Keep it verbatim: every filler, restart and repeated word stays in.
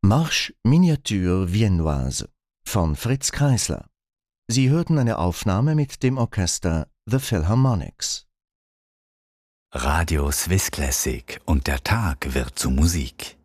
Marche Miniature Viennoise von Fritz Kreisler. Sie hörten eine Aufnahme mit dem Orchester The Philharmonics. Radio Swiss Classic und der Tag wird zu Musik.